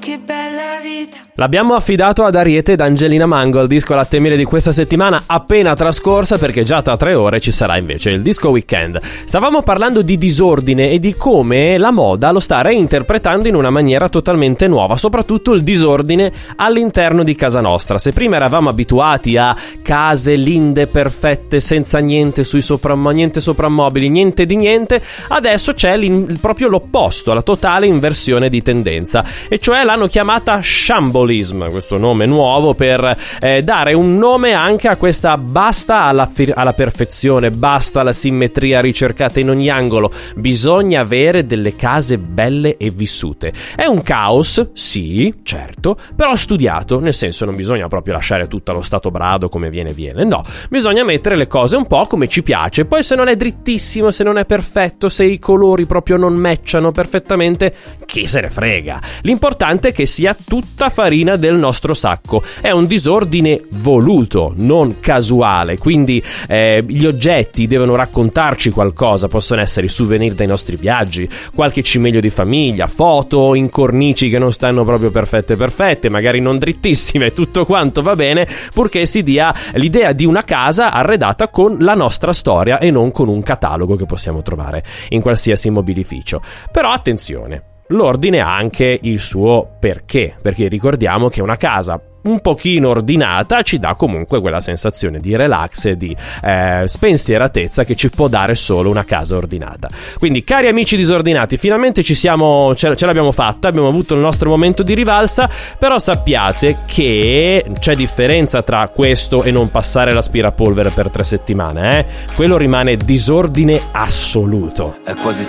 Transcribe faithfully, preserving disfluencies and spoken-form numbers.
che bella vita. L'abbiamo affidato ad Ariete ed Angelina Mango, il disco Latte e Miele di questa settimana appena trascorsa, perché già tra tre ore ci sarà invece il Disco Weekend. Stavamo parlando di disordine e di come la moda lo sta reinterpretando in una maniera totalmente nuova, soprattutto il disordine all'interno di casa nostra. Se prima eravamo abituati a case linde, perfette, senza niente sui sopra, niente soprammobili, niente di niente, adesso c'è proprio l'opposto, la totale inversione di tendenza, e cioè l'hanno chiamata shambles, questo nome nuovo per eh, dare un nome anche a questa basta alla, fi- alla perfezione, basta alla simmetria ricercata in ogni angolo, bisogna avere delle case belle e vissute. È un caos, sì, certo, però studiato, nel senso non bisogna proprio lasciare tutto allo stato brado come viene viene, no, bisogna mettere le cose un po' come ci piace. Poi se non è drittissimo, se non è perfetto, se i colori proprio non matchano perfettamente, chi se ne frega, l'importante è che sia tutta farina del nostro sacco. È un disordine voluto, non casuale, quindi eh, gli oggetti devono raccontarci qualcosa, possono essere i souvenir dai nostri viaggi, qualche cimelio di famiglia, foto in cornici che non stanno proprio perfette perfette, magari non drittissime, tutto quanto va bene, purché si dia l'idea di una casa arredata con la nostra storia e non con un catalogo che possiamo trovare in qualsiasi mobilificio. Però attenzione, l'ordine ha anche il suo perché, perché ricordiamo che una casa un pochino ordinata ci dà comunque quella sensazione di relax e di eh, spensieratezza che ci può dare solo una casa ordinata. Quindi, cari amici disordinati, finalmente ci siamo, ce, ce l'abbiamo fatta, abbiamo avuto il nostro momento di rivalsa, però sappiate che c'è differenza tra questo e non passare l'aspirapolvere per tre settimane, eh? Quello rimane disordine assoluto. È quasi